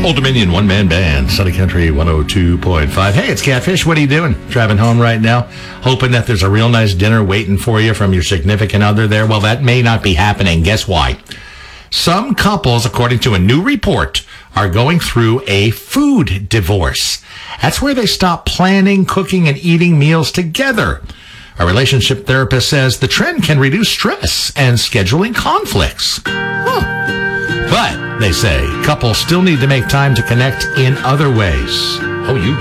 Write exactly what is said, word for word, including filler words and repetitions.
Old Dominion one-man band, Sunny Country one oh two point five. Hey, it's Catfish. What are you doing? Driving home right now? Hoping that there's a real nice dinner waiting for you from your significant other there? Well, that may not be happening. Guess why? Some couples, according to a new report, are going through a food divorce. That's where they stop planning, cooking, and eating meals together. A relationship therapist says the trend can reduce stress and scheduling conflicts. Huh. But, they say, couples still need to make time to connect in other ways. Oh, you